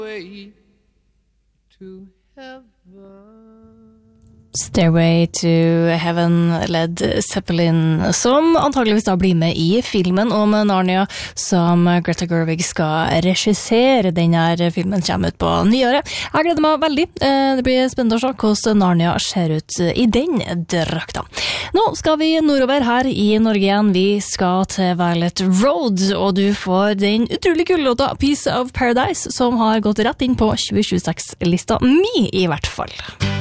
Stairway to Heaven, Led Zeppelin, som antageligvis da blir med i filmen om Narnia, som Greta Gerwig skal regissere. Denne filmen kommer ut på nyåret. Jeg gleder meg veldig. Det blir spennende å se hvordan Narnia ser ut i den drakta. Nå skal vi nordover her i Norge igjen. Vi skal til Violet Road, og du får den utrolig kule låta Piece of Paradise, som har gått rett inn på 2026-lista mi i hvert fall.